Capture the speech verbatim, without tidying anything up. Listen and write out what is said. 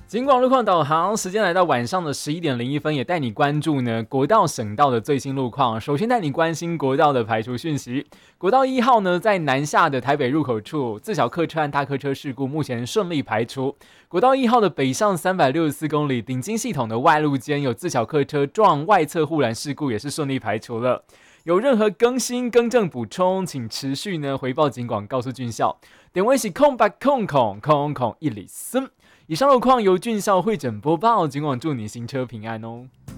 警广路况导航，时间来到晚上的十一点零一分，也带你关注呢国道、省道的最新路况。首先带你关心国道的排除讯息。国道一号呢，在南下的台北入口处，自小客车和大客车事故目前顺利排除。国道一号的北上三百六十四公里，顶金系统的外路间有自小客车撞外侧护栏事故，也是顺利排除了。有任何更新、更正、补充，请持续呢回报警广，告诉军校。点位是空八空空空空一里森。以上路况由俊校会诊播报，警广祝你行车平安哦。